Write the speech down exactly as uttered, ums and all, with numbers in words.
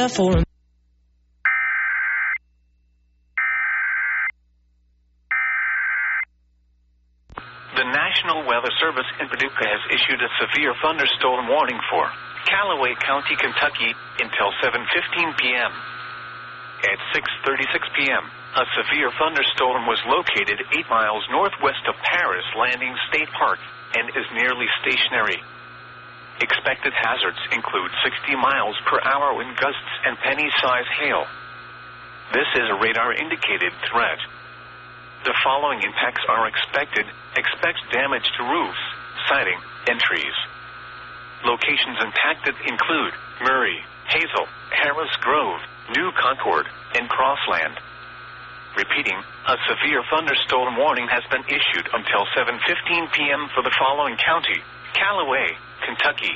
there for a The National Weather Service in Paducah has issued a severe thunderstorm warning for Callaway County, Kentucky until seven fifteen p.m. At six thirty-six p.m., a severe thunderstorm was located eight miles northwest of Paris Landing State Park and is nearly stationary. Expected hazards include sixty miles per hour wind gusts and penny-size hail. This is a radar-indicated threat. The following impacts are expected. Expect damage to roofs, siding, and trees. Locations impacted include Murray, Hazel, Harris Grove, New Concord, and Crossland. Repeating, a severe thunderstorm warning has been issued until seven fifteen p.m. for the following county: Callaway, Kentucky,